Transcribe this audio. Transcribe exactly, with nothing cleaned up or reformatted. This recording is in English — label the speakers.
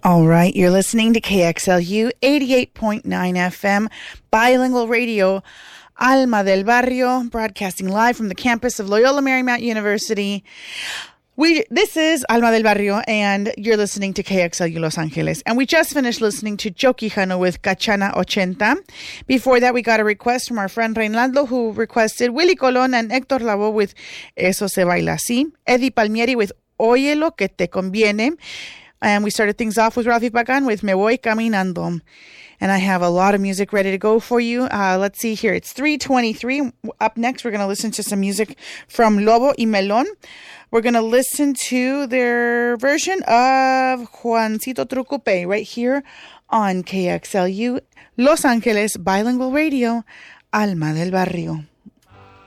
Speaker 1: All right, you're listening to K X L U eighty-eight point nine F M, bilingual radio, Alma del Barrio, broadcasting live from the campus of Loyola Marymount University. We This is Alma del Barrio, and you're listening to K X L U Los Angeles. And we just finished listening to Joe Quijano with Cachana ochenta. Before that, we got a request from our friend Reinaldo, who requested Willy Colón and Héctor Lavoe with Eso se baila así, Eddie Palmieri with Óyelo que te conviene. And we started things off with Rafi Pagan with Me Voy Caminando. And I have a lot of music ready to go for you. Uh, let's see here. It's three twenty-three. Up next, we're going to listen to some music from Lobo y Melón. We're going to listen to their version of Juancito Trucupe right here on K X L U Los Angeles Bilingual Radio, Alma del Barrio.